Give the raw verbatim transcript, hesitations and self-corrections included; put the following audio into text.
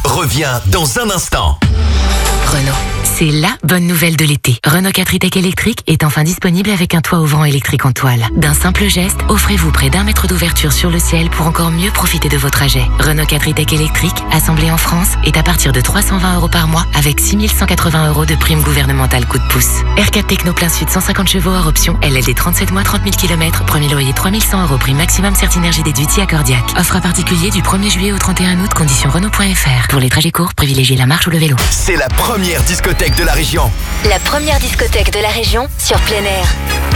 revient dans un instant. Renault, c'est la bonne nouvelle de l'été. Renault quatre e-Tech électrique est enfin disponible avec un toit ouvrant électrique en toile. D'un simple geste, offrez-vous près d'un mètre d'ouverture sur le ciel pour encore mieux profiter de vos trajets. Renault quatre e-Tech électrique, assemblé en France, est à partir de trois cent vingt euros par mois avec six mille cent quatre-vingts euros de prime gouvernementale coup de pouce. R quatre Techno plein sud cent cinquante chevaux hors option, L L D trente-sept mois trente mille kilomètres, premier loyer trois mille cent euros, prime maximum Certinergie déduit accordiaque. Offre à particulier du premier juillet au trente et un août, conditions Renault point F R. Pour les trajets courts, privilégiez la marche ou le vélo. C'est la première discothèque de la région. La première discothèque de la région sur plein air.